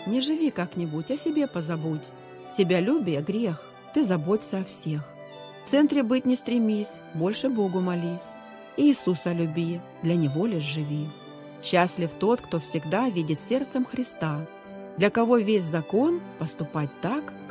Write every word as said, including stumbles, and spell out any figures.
Не живи как-нибудь, о себе позабудь. Себялюбие — грех, ты заботься о всех. В центре быть не стремись, больше Богу молись. Иисуса люби, для Него лишь живи. Счастлив тот, кто всегда видит сердцем Христа, для кого весь закон — поступать так,